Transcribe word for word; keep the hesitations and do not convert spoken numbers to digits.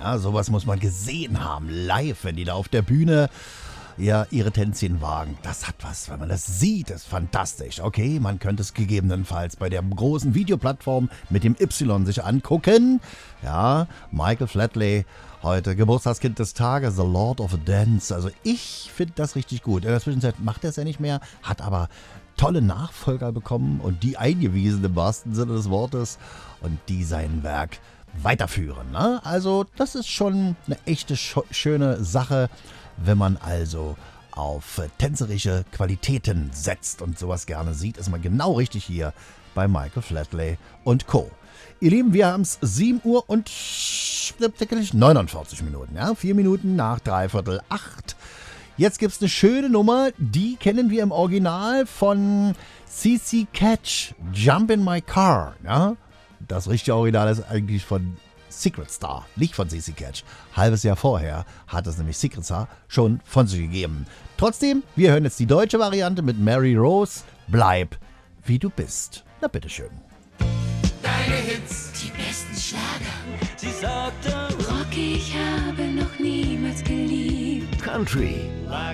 Ja, sowas muss man gesehen haben, live, wenn die da auf der Bühne ja ihre Tänzchen wagen. Das hat was, wenn man das sieht, ist fantastisch. Okay, man könnte es gegebenenfalls bei der großen Videoplattform mit dem Y sich angucken. Ja, Michael Flatley, heute Geburtstagskind des Tages, The Lord of Dance. Also ich finde das richtig gut. In der Zwischenzeit macht er es ja nicht mehr, hat aber tolle Nachfolger bekommen und die eingewiesen im wahrsten Sinne des Wortes und die sein Werk weiterführen. Ne? Also das ist schon eine echte scho- schöne Sache, wenn man also auf äh, tänzerische Qualitäten setzt und sowas gerne sieht, ist man genau richtig hier bei Michael Flatley und Co. Ihr Lieben, wir haben es sieben Uhr und neunundvierzig Minuten, ja, vier Minuten nach dreiviertel acht. Jetzt gibt es eine schöne Nummer, die kennen wir im Original von C C Catch, Jump in My Car. Ja? Das richtige Original ist eigentlich von Secret Star, nicht von C C Catch. Halbes Jahr vorher hat es nämlich Secret Star schon von sich gegeben. Trotzdem, wir hören jetzt die deutsche Variante mit Mary Rose. Bleib, wie du bist. Na bitteschön. Deine Hits, Die besten Schlager. sie sagte, Rocky, ich habe noch niemals geliebt. Country,